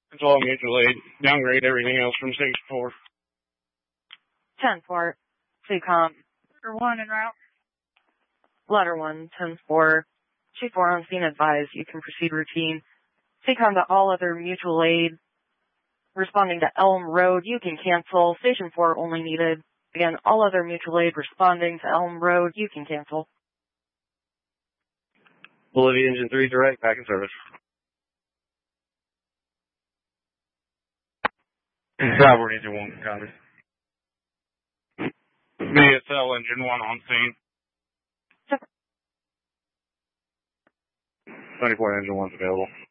Control mutual aid. Downgrade everything else from Station 4. 10-4. CCOM. Letter 1 en route. Letter 1, 10-4. Chief 4 on scene advised. You can proceed routine. CCOM to all other mutual aid. Responding to Elm Road, you can cancel. Station 4 only needed. Again, all other mutual aid responding to Elm Road, you can cancel. Bolivia Engine 3 direct, back in service. Bravo Engine 1, copy. BSL Engine 1 on scene. 24 Engine 1's available.